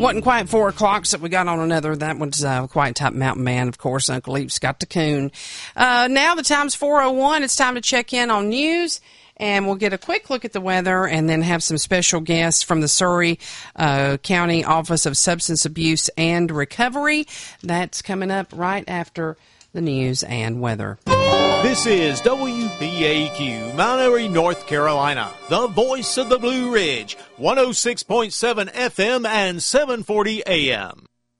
Wasn't quite 4 o'clock, so we got on another. That one's Quiet Top Mountain Man, of course. Uncle Eep's got the coon. Now the time's 4:01. It's time to check in on news. And we'll get a quick look at the weather and then have some special guests from the Surry County Office of Substance Abuse and Recovery. That's coming up right after the news and weather. This is WPAQ, Mount Airy, North Carolina, the voice of the Blue Ridge, 106.7 FM and 740 AM.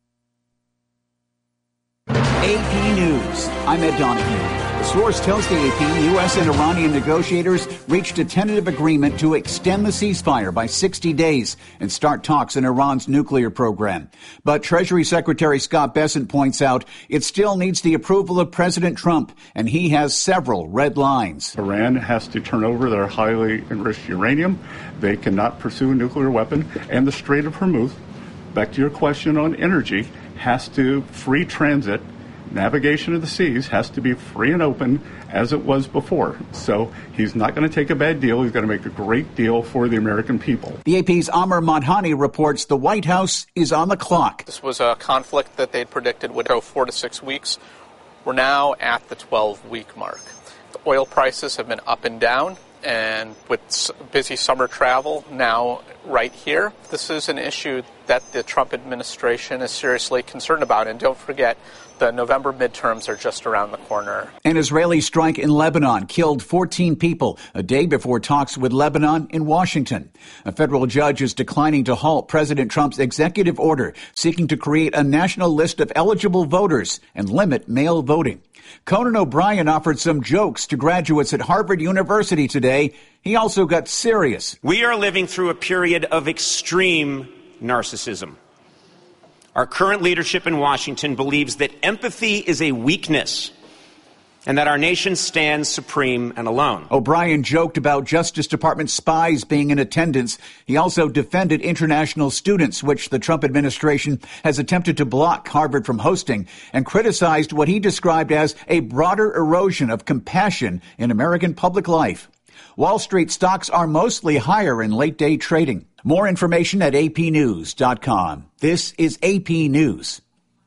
AP News. I'm Ed Donahue. The source tells the AP U.S. and Iranian negotiators reached a tentative agreement to extend the ceasefire by 60 days and start talks on Iran's nuclear program. But Treasury Secretary Scott Bessent points out it still needs the approval of President Trump, and he has several red lines. Iran has to turn over their highly enriched uranium. They cannot pursue a nuclear weapon. And the Strait of Hormuz, back to your question on energy, has to free transit. Navigation of the seas has to be free and open as it was before. So he's not going to take a bad deal. He's going to make a great deal for the American people. The AP's Amr Madhani reports the White House is on the clock. This was a conflict that they'd predicted would go 4 to 6 weeks. We're now at the 12-week mark. The oil prices have been up and down, and with busy summer travel now right here, this is an issue that the Trump administration is seriously concerned about. And don't forget, the November midterms are just around the corner. An Israeli strike in Lebanon killed 14 people a day before talks with Lebanon in Washington. A federal judge is declining to halt President Trump's executive order seeking to create a national list of eligible voters and limit mail voting. Conan O'Brien offered some jokes to graduates at Harvard University today. He also got serious. We are living through a period of extreme narcissism. Our current leadership in Washington believes that empathy is a weakness and that our nation stands supreme and alone. O'Brien joked about Justice Department spies being in attendance. He also defended international students, which the Trump administration has attempted to block Harvard from hosting, and criticized what he described as a broader erosion of compassion in American public life. Wall Street stocks are mostly higher in late-day trading. More information at apnews.com. This is AP News.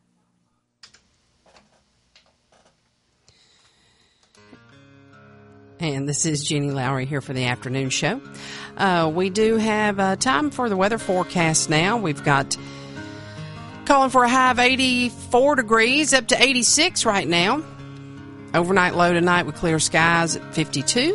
And this is Jenny Lowry here for the afternoon show. We do have time for the weather forecast now. We've got calling for a high of 84 degrees up to 86 right now. Overnight low tonight with clear skies at 52.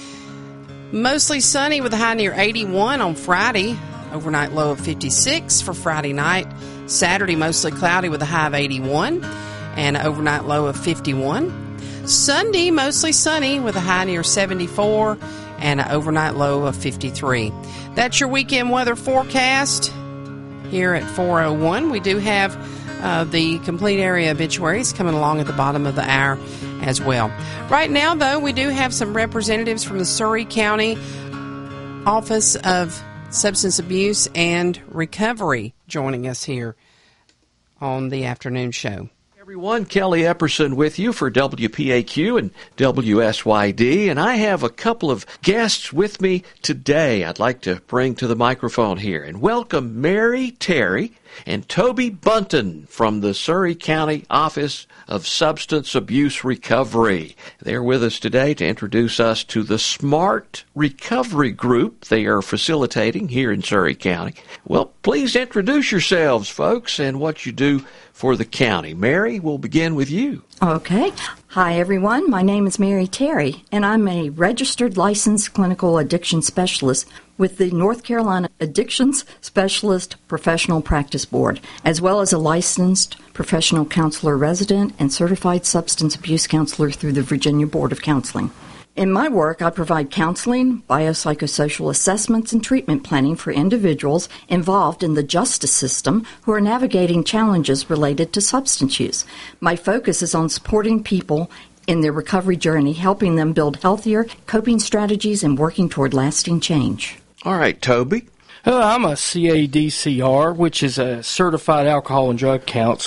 Mostly sunny with a high near 81 on Friday. Overnight low of 56 for Friday night. Saturday mostly cloudy with a high of 81 and an overnight low of 51. Sunday mostly sunny with a high near 74 and an overnight low of 53. That's your weekend weather forecast here at 4:01. We do have the complete area obituaries coming along at the bottom of the hour as well. Right now, though, we do have some representatives from the Surry County Office of Substance Abuse and Recovery joining us here on the afternoon show. Everyone, Kelly Epperson with you for WPAQ and WSYD, and I have a couple of guests with me today I'd like to bring to the microphone here, and welcome Mary Terry and Toby Bunton from the Surry County Office of Substance Abuse Recovery. They're with us today to introduce us to the SMART Recovery Group they are facilitating here in Surry County. Well, please introduce yourselves, folks, and what you do for the county. Mary, we'll begin with you. Okay. Hi, everyone. My name is Mary Terry, and I'm a registered licensed clinical addiction specialist with the North Carolina Addictions Specialist Professional Practice Board, as well as a licensed professional counselor resident and certified substance abuse counselor through the Virginia Board of Counseling. In my work, I provide counseling, biopsychosocial assessments, and treatment planning for individuals involved in the justice system who are navigating challenges related to substance use. My focus is on supporting people in their recovery journey, helping them build healthier coping strategies and working toward lasting change. All right, Toby. I'm a CADCR, which is a certified alcohol and drug counselor.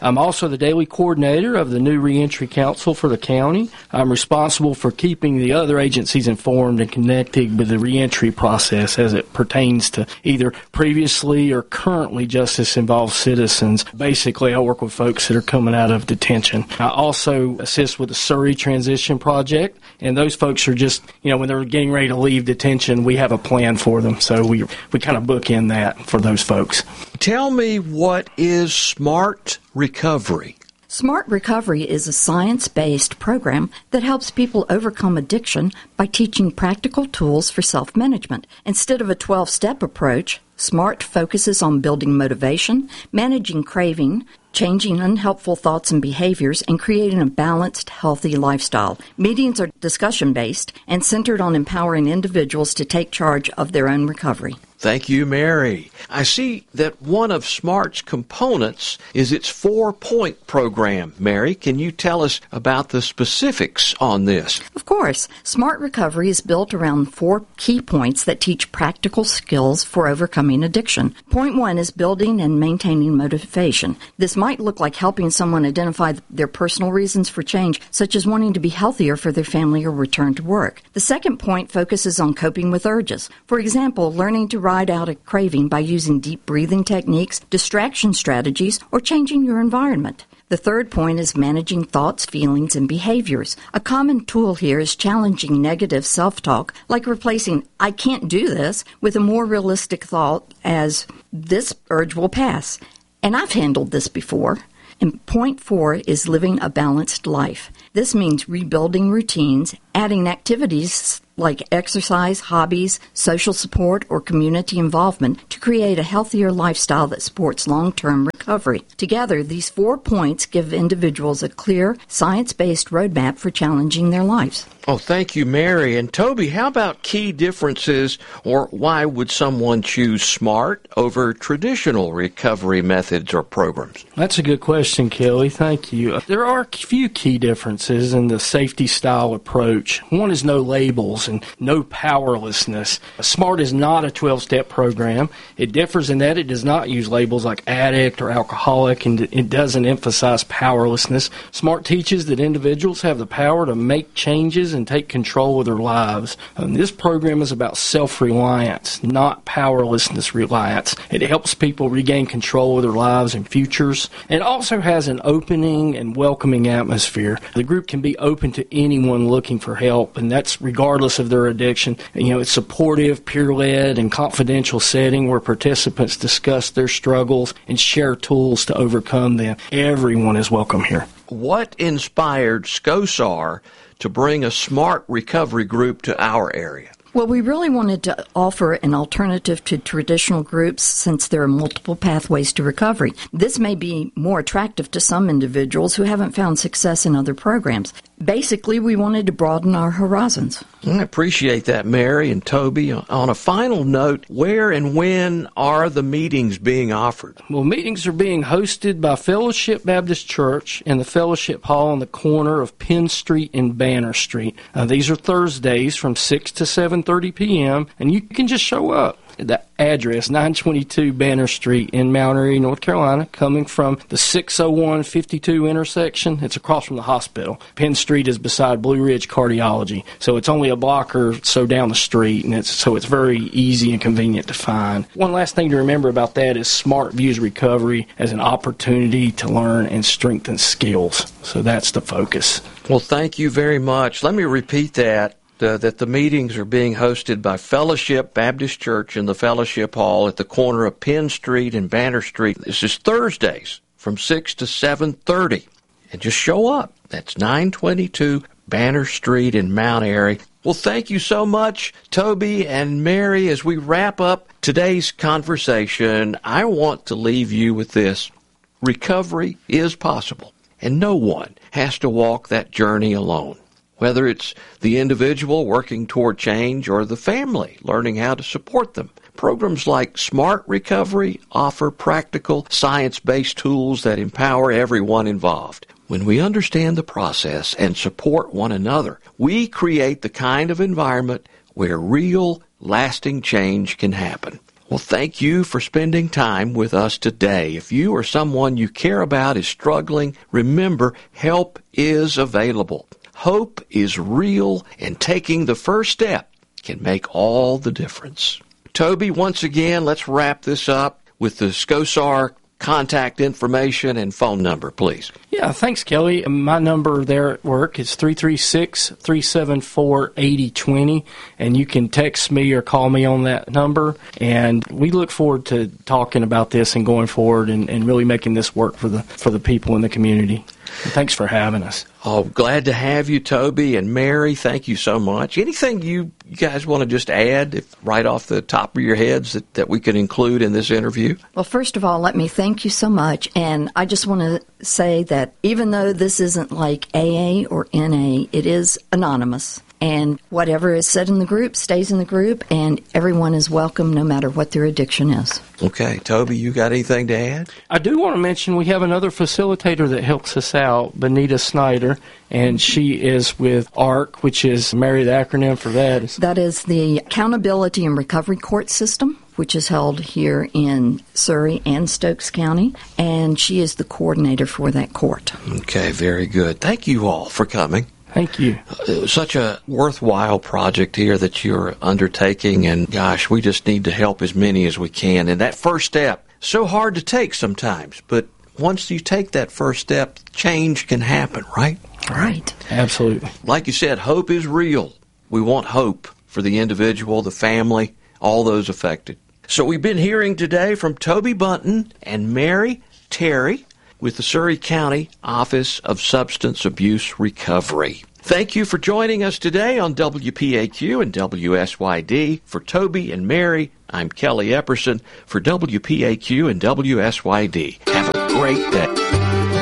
I'm also the daily coordinator of the new Reentry Council for the county. I'm responsible for keeping the other agencies informed and connected with the reentry process as it pertains to either previously or currently justice-involved citizens. Basically, I work with folks that are coming out of detention. I also assist with the Surrey Transition Project, and those folks are just, when they're getting ready to leave detention, we have a plan for them. So we kind of bookend that for those folks. Tell me, what is Smart Recovery? Smart Recovery is a science-based program that helps people overcome addiction by teaching practical tools for self-management. Instead of a 12-step approach, SMART focuses on building motivation, managing craving, changing unhelpful thoughts and behaviors, and creating a balanced, healthy lifestyle. Meetings are discussion-based and centered on empowering individuals to take charge of their own recovery. Thank you, Mary. I see that one of SMART's components is its 4-point program. Mary, can you tell us about the specifics on this? Of course. SMART Recovery is built around 4 key points that teach practical skills for overcoming addiction. Point 1 is building and maintaining motivation. This might look like helping someone identify their personal reasons for change, such as wanting to be healthier for their family or return to work. The second point focuses on coping with urges. For example, learning to ride out a craving by using deep breathing techniques, distraction strategies, or changing your environment. The third point is managing thoughts, feelings, and behaviors. A common tool here is challenging negative self-talk, like replacing "I can't do this" with a more realistic thought as "this urge will pass." And I've handled this before. And point 4 is living a balanced life. This means rebuilding routines, adding activities like exercise, hobbies, social support, or community involvement to create a healthier lifestyle that supports long-term recovery. Together, these 4 points give individuals a clear, science-based roadmap for challenging their lives. Oh, thank you, Mary. And Toby, how about key differences, or why would someone choose SMART over traditional recovery methods or programs? That's a good question, Kelly. Thank you. There are a few key differences in the safety style approach. One is no labels and no powerlessness. SMART is not a 12-step program. It differs in that it does not use labels like addict or alcoholic, and it doesn't emphasize powerlessness. SMART teaches that individuals have the power to make changes and take control of their lives. This program is about self-reliance, not powerlessness reliance. It helps people regain control of their lives and futures. It also has an opening and welcoming atmosphere. The group can be open to anyone looking for help, and that's regardless of their addiction. It's supportive, peer-led, and confidential setting where participants discuss their struggles and share tools to overcome them. Everyone is welcome here. What inspired SCOSAR to bring a SMART recovery group to our area? Well, we really wanted to offer an alternative to traditional groups since there are multiple pathways to recovery. This may be more attractive to some individuals who haven't found success in other programs. Basically, we wanted to broaden our horizons. I appreciate that, Mary and Toby. On a final note, where and when are the meetings being offered? Well, meetings are being hosted by Fellowship Baptist Church in the Fellowship Hall on the corner of Penn Street and Banner Street. These are Thursdays from 6 to 7:30 p.m., and you can just show up. The address, 922 Banner Street in Mount Airy, North Carolina, coming from the 601-52 intersection. It's across from the hospital. Penn Street is beside Blue Ridge Cardiology, so it's only a block or so down the street, and it's very easy and convenient to find. One last thing to remember about that is SMART views recovery as an opportunity to learn and strengthen skills. So that's the focus. Well, thank you very much. Let me repeat that the meetings are being hosted by Fellowship Baptist Church in the Fellowship Hall at the corner of Penn Street and Banner Street. This is Thursdays from 6 to 7:30. And just show up. That's 922 Banner Street in Mount Airy. Well, thank you so much, Toby and Mary. As we wrap up today's conversation, I want to leave you with this. Recovery is possible, and no one has to walk that journey alone. Whether it's the individual working toward change or the family learning how to support them. Programs like SMART Recovery offer practical, science-based tools that empower everyone involved. When we understand the process and support one another, we create the kind of environment where real, lasting change can happen. Well, thank you for spending time with us today. If you or someone you care about is struggling, remember, help is available. Hope is real, and taking the first step can make all the difference. Toby, once again, let's wrap this up with the SCOSAR contact information and phone number, please. Yeah, thanks, Kelly. My number there at work is 336-374-8020, and you can text me or call me on that number, and we look forward to talking about this and going forward and really making this work for the people in the community. And thanks for having us. Oh, glad to have you, Toby and Mary. Thank you so much. Anything you guys want to just add right off the top of your heads that we could include in this interview? Well, first of all, let me thank you so much. And I just want to say that even though this isn't like AA or NA, it is anonymous. And whatever is said in the group stays in the group, and everyone is welcome no matter what their addiction is. Okay. Toby, you got anything to add? I do want to mention we have another facilitator that helps us out, Benita Snyder, and she is with ARC, which is, Mary, the acronym for that is? That is the Accountability and Recovery Court System, which is held here in Surry and Stokes County, and she is the coordinator for that court. Okay, very good. Thank you all for coming. Thank you. Such a worthwhile project here that you're undertaking, and gosh, we just need to help as many as we can. And that first step, so hard to take sometimes, but once you take that first step, change can happen, right? Right. Absolutely. Like you said, hope is real. We want hope for the individual, the family, all those affected. So we've been hearing today from Toby Bunton and Mary Terry with the Surry County Office of Substance Abuse Recovery. Thank you for joining us today on WPAQ and WSYD. For Toby and Mary, I'm Kelly Epperson for WPAQ and WSYD. Have a great day.